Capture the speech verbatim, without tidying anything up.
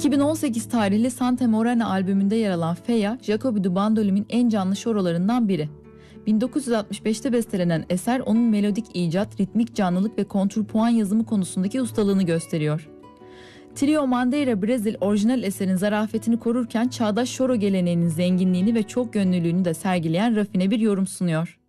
iki bin on sekiz tarihli Santa Morena albümünde yer alan Feya, Jacobi do Bandolim'in en canlı şorolarından biri. bin dokuz yüz altmış beşte bestelenen eser onun melodik icat, ritmik canlılık ve kontrpuan yazımı konusundaki ustalığını gösteriyor. Trio Mandeira Brezil orijinal eserin zarafetini korurken çağdaş şoro geleneğinin zenginliğini ve çok yönlülüğünü de sergileyen rafine bir yorum sunuyor.